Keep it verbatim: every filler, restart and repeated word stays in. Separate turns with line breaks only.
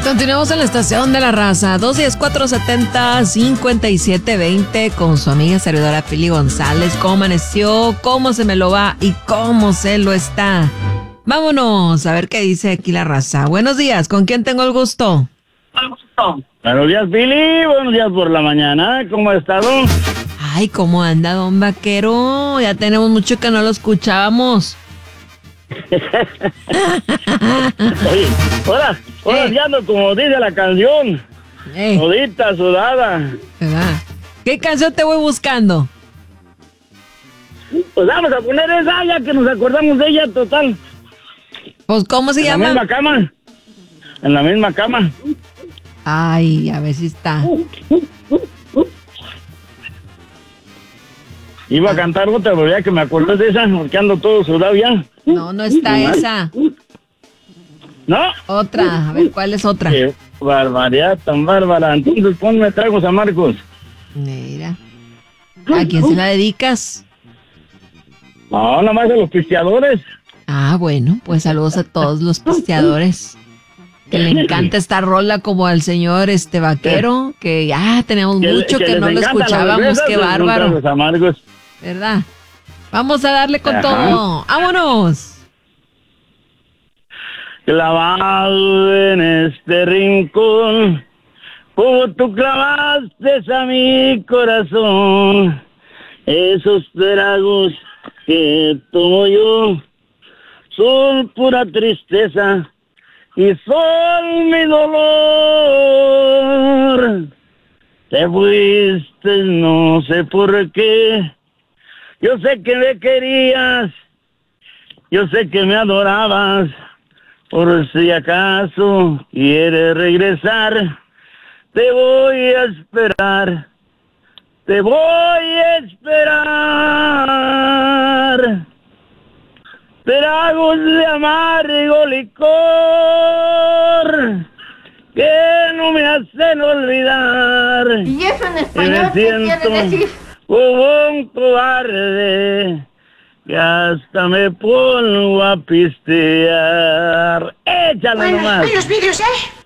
Continuamos en la estación de la raza, dos uno cero, cuatro siete cero, cinco siete dos cero con su amiga servidora Pili González. ¿Cómo amaneció? ¿Cómo se me lo va? ¿Y cómo se lo está? Vámonos a ver qué dice aquí la raza. Buenos días, ¿con quién tengo el gusto?
Buenos días, Pili. Buenos días por la mañana. ¿Cómo ha estado?
Ay, ¿cómo anda, don Vaquero? Ya tenemos mucho que no lo escuchábamos.
Oye, hola, hola,
Eh.
ya ando como dice la canción.
Eh,
Todita sudada.
¿verdad? ¿Qué canción te voy buscando?
Pues vamos a poner esa ya que nos acordamos de ella, total.
Pues, ¿cómo se
En la
llama?
misma cama. En la misma cama.
Ay, a ver si está.
Iba a cantar otra, pero ya que me acordé de esa, porque ando todo sudado ya.
No, no está esa.
¿No?
Otra, a ver, ¿cuál es otra?
Qué barbaridad tan bárbara. Entonces ponme tragos a Marcos.
Mira. ¿A quién se la dedicas?
No, nada más a los pisteadores.
Ah, bueno, pues saludos a todos los pisteadores. Que le encanta esta rola como al señor este Vaquero, que ya tenemos mucho que,
les
no lo
encantan las
escuchábamos,
cervezas,
qué
pues, son
bárbaro,
tragos amargos.
¿verdad? Vamos a darle con
Ajá.
todo. ¡Vámonos!
Clavado en este rincón, como tú clavaste a mi corazón, esos tragos que tomo yo son pura tristeza y son mi dolor. Te fuiste, no sé por qué, yo sé que me querías, yo sé que me adorabas. Por si acaso quieres regresar, te voy a esperar, te voy a esperar. Tragos de amargo licor que no me hacen olvidar.
¿Y eso en
Y
español
me
qué quiere
siento
decir?
como un cobarde, que hasta me pongo a pistear. Échale
Bueno,
nomás.
en los vídeos, ¿eh?